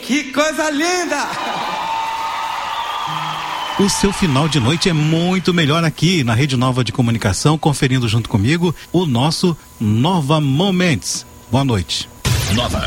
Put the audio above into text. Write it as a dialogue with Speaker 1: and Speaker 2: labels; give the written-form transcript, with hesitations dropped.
Speaker 1: Que coisa linda!
Speaker 2: O seu final de noite é muito melhor aqui na Rede Nova de Comunicação, conferindo junto comigo o nosso Nova Moments. Boa noite.
Speaker 3: Nova.